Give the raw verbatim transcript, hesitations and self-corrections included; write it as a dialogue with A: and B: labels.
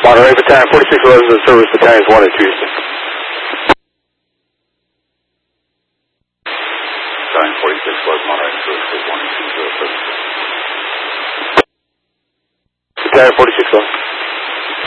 A: Monterey Battalion forty-six eleven to service battalions one and two.
B: Battalion forty-six eleven Monterey service one and two zero seven.
A: Battalion forty-six eleven.